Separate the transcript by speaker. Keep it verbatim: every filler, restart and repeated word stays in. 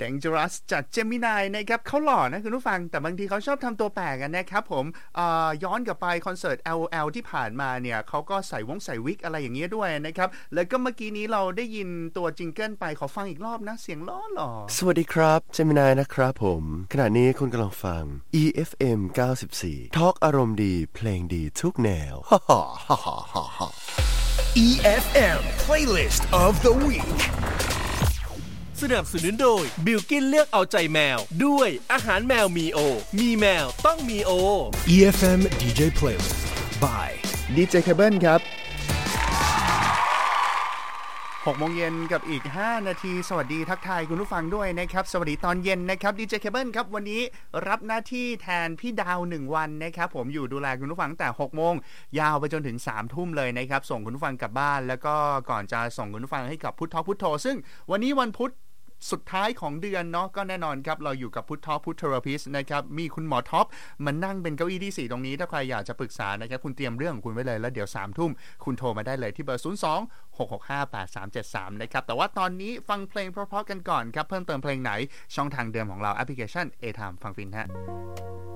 Speaker 1: Dangerous จาก Gemini นะครับเขาหล่อนะคุณผู้ฟังแต่บางทีเขาชอบทำตัวแปลกกันนะครับผมย้อนกลับไปคอนเสิร์ต แอล โอ แอล ที่ผ่านมาเนี่ยเขาก็ใส่วงใส่วิกอะไรอย่างเงี้ยด้วยนะครับแล้วก็เมื่อกี้นี้เราได้ยินตัวจิงเกิลไปขอฟังอีกรอบนะเสียงล้อหล่อ
Speaker 2: สวัสดีครับ Gemini นะครับผมขณะนี้คุณกำลังฟัง อี เอฟ เอ็ม เก้าสิบสี่ ทอล์กอารมณ์ดีเพลงดีทุกแนว
Speaker 3: อี เอฟ เอ็ม Playlist of the Week
Speaker 4: สนับสนุนโดยบิลกินเลือกเอาใจแมวด้วยอาหารแมวมีโอมีแมวต้องมีโอ
Speaker 3: อี เอฟ เอ็ม ดี เจ Playlist by
Speaker 1: ดี เจ Cable ครับหกโมงเย็นกับอีกห้านาทีสวัสดีทักทายคุณผู้ฟังด้วยนะครับสวัสดีตอนเย็นนะครับดีเจเคเบิลครับวันนี้รับหน้าที่แทนพี่ดาวหนึ่งวันนะครับผมอยู่ดูแลคุณผู้ฟังตั้งแต่หกโมงยาวไปจนถึงสามทุ่มเลยนะครับส่งคุณผู้ฟังกลับบ้านแล้วก็ก่อนจะส่งคุณผู้ฟังให้กับพุทธพุทโธซึ่งวันนี้วันพุธสุดท้ายของเดือนเนาะก็แน่นอนครับเราอยู่กับพุทธพุทธเทอราพิสนะครับมีคุณหมอท็อปมานั่งเป็นเก้าอี้ที่สี่ตรงนี้ถ้าใครอยากจะปรึกษานะครับคุณเตรียมเรื่องของคุณไว้เลยแล้วเดี๋ยวสามทุ่มคุณโทรมาได้เลยที่เบอร์ศูนย์ สอง หก หก ห้า แปด สาม เจ็ด สามนะครับแต่ว่าตอนนี้ฟังเพลงเพราะๆกันก่อนครับเพิ่มเติมเพลงไหนช่องทางเดิมของเราแอปพลิเคชัน A-Time ฟังฟินฮะ